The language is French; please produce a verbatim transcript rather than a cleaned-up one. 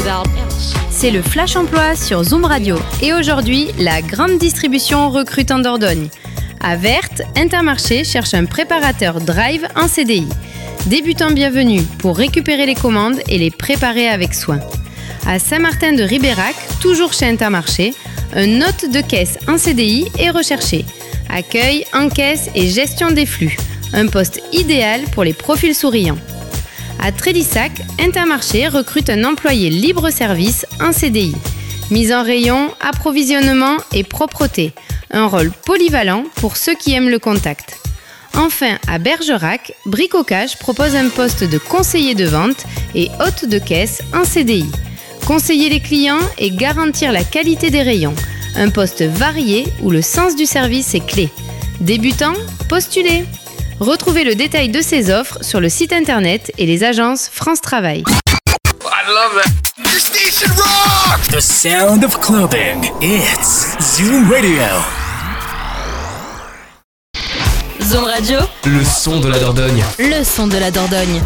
C'est le Flash Emploi sur Zoom Radio. Et aujourd'hui, la grande distribution recrute en Dordogne. À Vertes, Intermarché cherche un préparateur drive en C D I. Débutant bienvenue pour récupérer les commandes et les préparer avec soin. À Saint-Martin de Ribérac, toujours chez Intermarché, un hôte de caisse en C D I est recherché. Accueil, encaisse et gestion des flux. Un poste idéal pour les profils souriants. À Trélissac, Intermarché recrute un employé libre-service en C D I. Mise en rayon, approvisionnement et propreté. Un rôle polyvalent pour ceux qui aiment le contact. Enfin, à Bergerac, Bricocage propose un poste de conseiller de vente et hôte de caisse en C D I. Conseiller les clients et garantir la qualité des rayons. Un poste varié où le sens du service est clé. Débutant, postulez. Retrouvez le détail de ces offres sur le site internet et les agences France Travail. I love it. Your station rocks! The sound of clubbing. It's Zoom Radio. Zoom Radio, Le son de la Dordogne. le son de la Dordogne.